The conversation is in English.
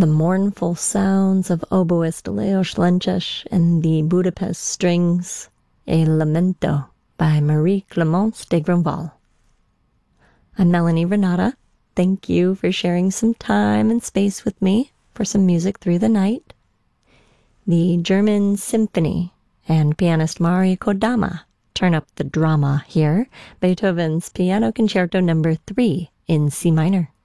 the mournful sounds of oboist Leos Lenches and the Budapest Strings, a Lamento by Marie Clémence de Grandval. I'm Melanie Renata. Thank you for sharing some time and space with me for some music through the night. The German Symphony and pianist Mari Kodama turn up the drama here. Beethoven's Piano Concerto No. 3 in C minor.